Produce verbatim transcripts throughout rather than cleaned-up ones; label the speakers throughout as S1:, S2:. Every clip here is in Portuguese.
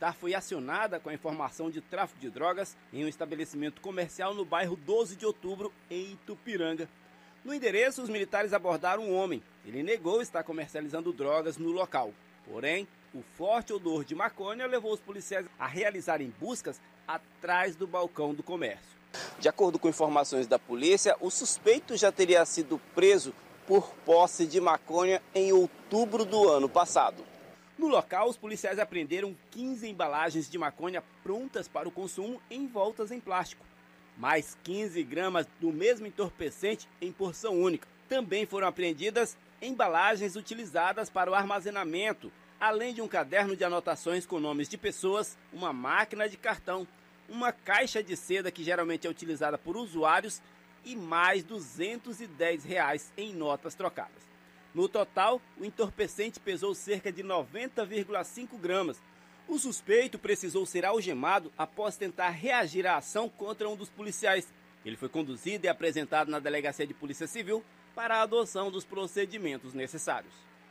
S1: Militar foi acionada com a informação de tráfico de drogas em um estabelecimento comercial no bairro doze de outubro, em Itupiranga. No endereço, os militares abordaram um homem. Ele negou estar comercializando drogas no local. Porém, o forte odor de maconha levou os policiais a realizarem buscas atrás do balcão do comércio. De acordo com informações da polícia, o suspeito já teria sido preso por posse de maconha em outubro do ano passado. No local, os policiais apreenderam quinze embalagens de maconha prontas para o consumo envoltas em plástico. Mais quinze gramas do mesmo entorpecente em porção única. Também foram apreendidas embalagens utilizadas para o armazenamento, além de um caderno de anotações com nomes de pessoas, uma máquina de cartão, uma caixa de seda que geralmente é utilizada por usuários e mais duzentos e dez reais em notas trocadas. No total, o entorpecente pesou cerca de noventa vírgula cinco gramas. O suspeito precisou ser algemado após tentar reagir à ação contra um dos policiais. Ele foi conduzido e apresentado na Delegacia de Polícia Civil para a adoção dos procedimentos necessários.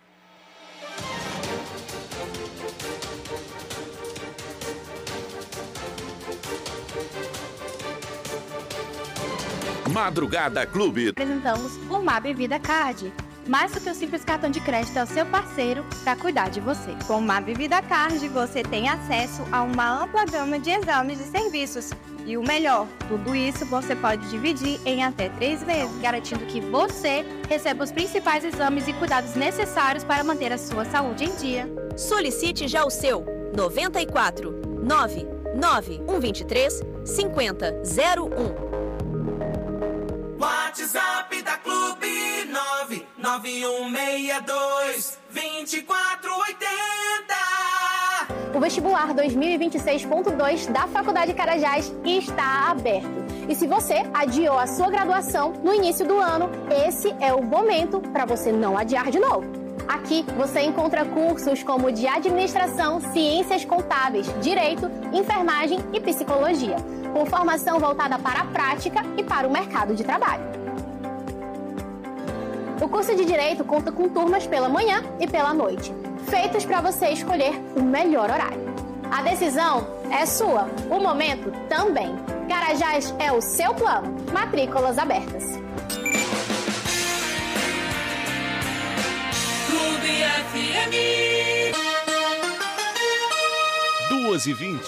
S2: Madrugada Clube.
S3: Apresentamos o Mab Vida Card. Mais do que o simples cartão de crédito, é o seu parceiro para cuidar de você.
S4: Com o Mab Vida Card, você tem acesso a uma ampla gama de exames e serviços. E o melhor, tudo isso você pode dividir em até três vezes,
S3: garantindo que você receba os principais exames e cuidados necessários para manter a sua saúde em dia.
S5: Solicite já o seu noventa e quatro, nove nove um dois três, cinco zero zero um.
S6: WhatsApp da Clube nove nove um seis dois, dois quatro oito zero.
S7: O vestibular dois mil e vinte e seis ponto dois da Faculdade Carajás está aberto. E se você adiou a sua graduação no início do ano, esse é o momento para você não adiar de novo. Aqui você encontra cursos como de administração, ciências contábeis, direito, enfermagem e psicologia, com formação voltada para a prática e para o mercado de trabalho. O curso de Direito conta com turmas pela manhã e pela noite, feitos para você escolher o melhor horário. A decisão é sua, o momento também. Carajás é o seu plano. Matrículas abertas.
S6: Clube F M.
S2: duas e vinte.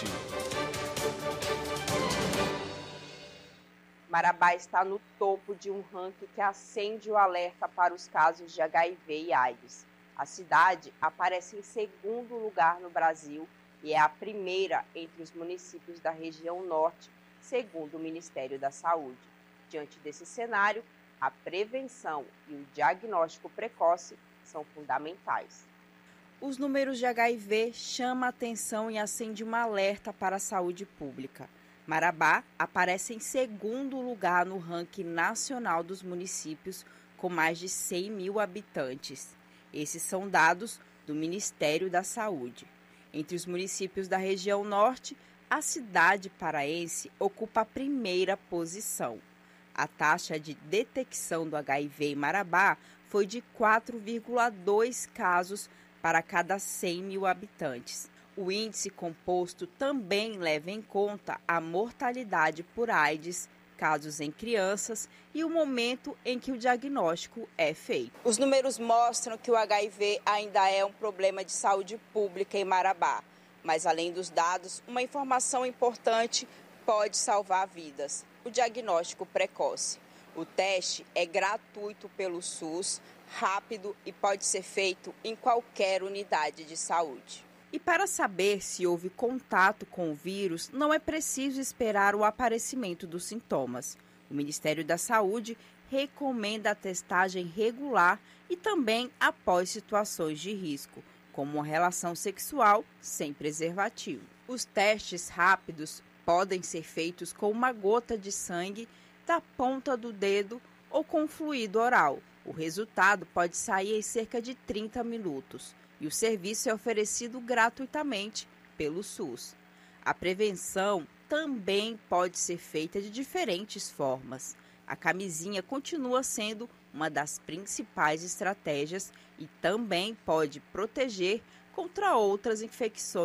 S8: Marabá está no topo de um ranking que acende o alerta para os casos de H I V e AIDS. A cidade aparece em segundo lugar no Brasil e é a primeira entre os municípios da região norte, segundo o Ministério da Saúde. Diante desse cenário, a prevenção e o diagnóstico precoce são fundamentais.
S9: Os números de H I V chamam a atenção e acendem um alerta para a saúde pública. Marabá aparece em segundo lugar no ranking nacional dos municípios com mais de cem mil habitantes. Esses são dados do Ministério da Saúde. Entre os municípios da região norte, a cidade paraense ocupa a primeira posição. A taxa de detecção do H I V em Marabá foi de quatro vírgula dois casos para cada cem mil habitantes. O índice composto também leva em conta a mortalidade por AIDS, casos em crianças e o momento em que o diagnóstico é feito.
S8: Os números mostram que o H I V ainda é um problema de saúde pública em Marabá. Mas, além dos dados, uma informação importante pode salvar vidas: o diagnóstico precoce. O teste é gratuito pelo SUS, rápido e pode ser feito em qualquer unidade de saúde.
S9: E para saber se houve contato com o vírus, não é preciso esperar o aparecimento dos sintomas. O Ministério da Saúde recomenda a testagem regular e também após situações de risco, como uma relação sexual sem preservativo. Os testes rápidos podem ser feitos com uma gota de sangue da ponta do dedo ou com fluido oral. O resultado pode sair em cerca de trinta minutos. E o serviço é oferecido gratuitamente pelo SUS. A prevenção também pode ser feita de diferentes formas. A camisinha continua sendo uma das principais estratégias e também pode proteger contra outras infecções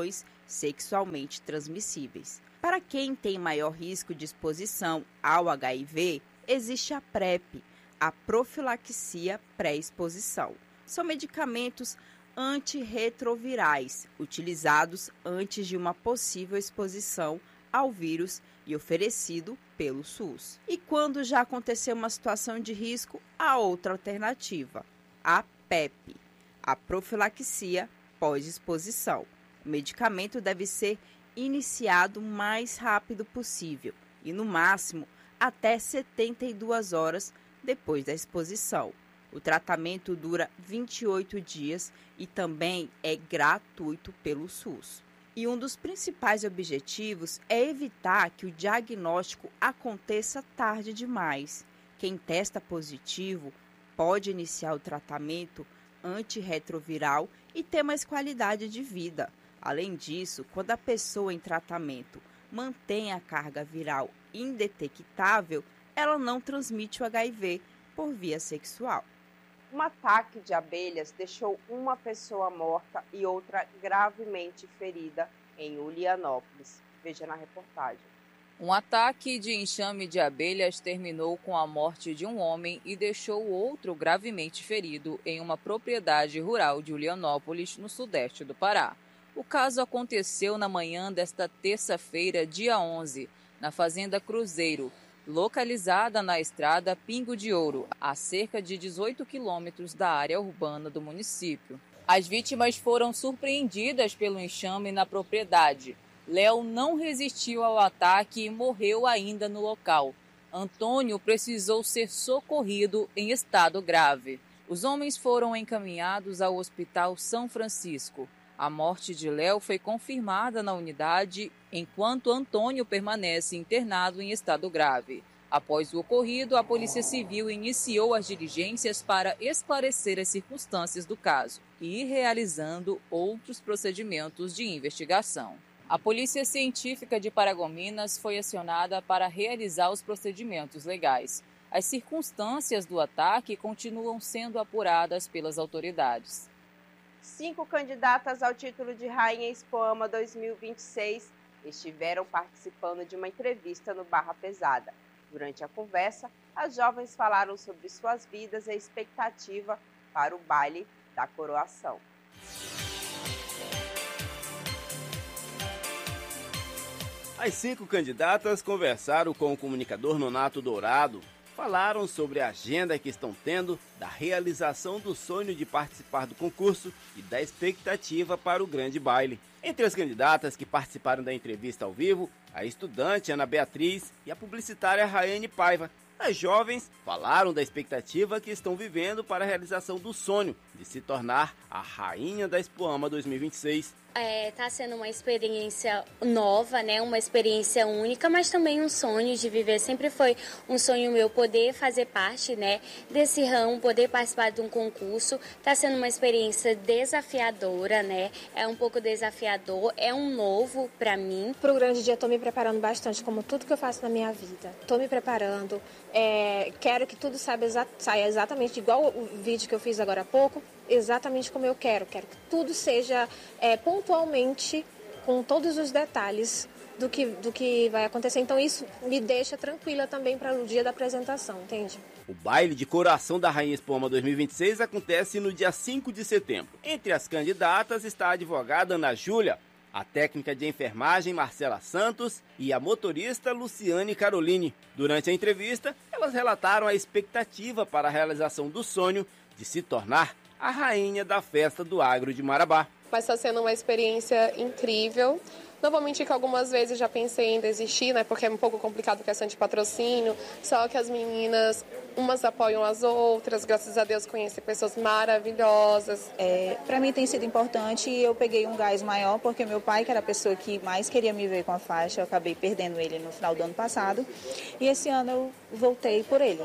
S9: sexualmente transmissíveis. Para quem tem maior risco de exposição ao H I V, existe a PrEP, a profilaxia pré-exposição. São medicamentos antirretrovirais, utilizados antes de uma possível exposição ao vírus e oferecido pelo SUS. E quando já aconteceu uma situação de risco, há outra alternativa, a PrEP, a profilaxia pós-exposição. O medicamento deve ser iniciado o mais rápido possível e, no máximo, até setenta e duas horas depois da exposição. O tratamento dura vinte e oito dias e também é gratuito pelo SUS. E um dos principais objetivos é evitar que o diagnóstico aconteça tarde demais. Quem testa positivo pode iniciar o tratamento antirretroviral e ter mais qualidade de vida. Além disso, quando a pessoa em tratamento mantém a carga viral indetectável, ela não transmite o H I V por via sexual.
S8: Um ataque de abelhas deixou uma pessoa morta e outra gravemente ferida em Ulianópolis. Veja na reportagem.
S10: Um ataque de enxame de abelhas terminou com a morte de um homem e deixou outro gravemente ferido em uma propriedade rural de Ulianópolis, no sudeste do Pará. O caso aconteceu na manhã desta terça-feira, dia onze, na Fazenda Cruzeiro, localizada na estrada Pingo de Ouro, a cerca de dezoito quilômetros da área urbana do município. As vítimas foram surpreendidas pelo enxame na propriedade. Léo não resistiu ao ataque e morreu ainda no local. Antônio precisou ser socorrido em estado grave. Os homens foram encaminhados ao Hospital São Francisco. A morte de Léo foi confirmada na unidade, enquanto Antônio permanece internado em estado grave. Após o ocorrido, a Polícia Civil iniciou as diligências para esclarecer as circunstâncias do caso e ir realizando outros procedimentos de investigação. A Polícia Científica de Paragominas foi acionada para realizar os procedimentos legais. As circunstâncias do ataque continuam sendo apuradas pelas autoridades.
S8: Cinco candidatas ao título de Rainha Expoama dois mil e vinte e seis estiveram participando de uma entrevista no Barra Pesada. Durante a conversa, as jovens falaram sobre suas vidas e expectativa para o baile da coroação.
S1: As cinco candidatas conversaram com o comunicador Nonato Dourado. Falaram sobre a agenda que estão tendo da realização do sonho de participar do concurso e da expectativa para o grande baile. Entre as candidatas que participaram da entrevista ao vivo, a estudante Ana Beatriz e a publicitária Raiane Paiva. As jovens falaram da expectativa que estão vivendo para a realização do sonho de se tornar a Rainha da Expoama dois mil e vinte e seis.
S11: É, tá sendo uma experiência nova, né? Uma experiência única, mas também um sonho de viver. Sempre foi um sonho meu poder fazer parte, né, desse ramo, poder participar de um concurso. Tá sendo uma experiência desafiadora, né? É um pouco desafiador, é um novo para mim.
S7: Pro grande dia eu tô me preparando bastante, como tudo que eu faço na minha vida. Tô me preparando, é, quero que tudo saia, exa- saia exatamente igual o vídeo que eu fiz agora há pouco, exatamente como eu quero. Quero que tudo seja é, pontualmente, com todos os detalhes do que, do que vai acontecer. Então isso me deixa tranquila também para o dia da apresentação, entende?
S1: O baile de coroação da Rainha Expoama dois mil e vinte e seis acontece no dia cinco de setembro. Entre as candidatas está a advogada Ana Júlia, a técnica de enfermagem Marcela Santos e a motorista Luciane Caroline. Durante a entrevista, elas relataram a expectativa para a realização do sonho de se tornar a rainha da festa do agro de Marabá.
S12: Mas está sendo uma experiência incrível. Não vou mentir que algumas vezes já pensei em desistir, né? Porque é um pouco complicado a questão de patrocínio. Só que as meninas, umas apoiam as outras. Graças a Deus conheci pessoas maravilhosas.
S13: É, para mim tem sido importante e eu peguei um gás maior porque meu pai, que era a pessoa que mais queria me ver com a faixa, eu acabei perdendo ele no final do ano passado. E esse ano eu voltei por ele.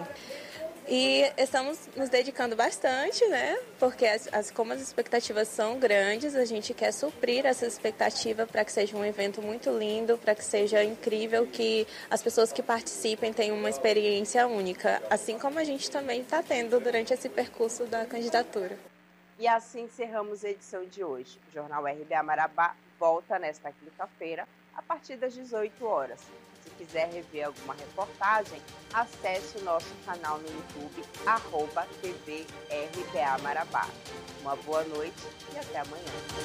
S14: E estamos nos dedicando bastante, né? Porque as, as, como as expectativas são grandes, a gente quer suprir essa expectativa para que seja um evento muito lindo, para que seja incrível, que as pessoas que participem tenham uma experiência única, assim como a gente também está tendo durante esse percurso da candidatura.
S8: E assim encerramos a edição de hoje. O Jornal R B A Marabá volta nesta quinta-feira, a partir das dezoito horas. Se quiser rever alguma reportagem, acesse o nosso canal no YouTube, arroba T V R B A Marabá. Uma boa noite e até amanhã.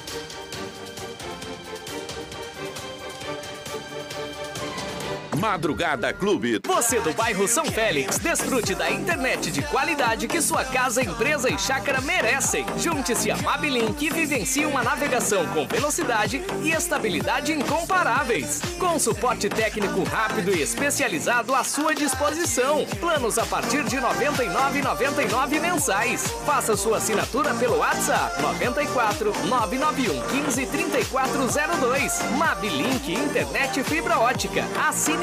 S2: Madrugada Clube.
S15: Você do bairro São Félix, desfrute da internet de qualidade que sua casa, empresa e chácara merecem. Junte-se a Mabilink e vivencie uma navegação com velocidade e estabilidade incomparáveis. Com suporte técnico rápido e especializado à sua disposição. Planos a partir de noventa e nove reais e noventa e nove centavos mensais. Faça sua assinatura pelo WhatsApp nove quatro nove nove um um cinco três quatro zero dois. Mabilink Internet Fibra Ótica. Assine